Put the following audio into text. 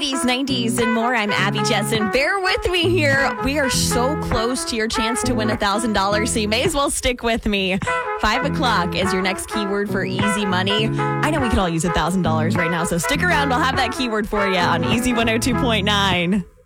80s, 90s, and more. I'm Abby Jetson. Bear with me here. We are so close to your chance to win $1,000, so you may as well stick with me. 5 o'clock is your next keyword for easy money. I know we could all use $1,000 right now, so stick around. I'll have that keyword for you on Easy 102.9.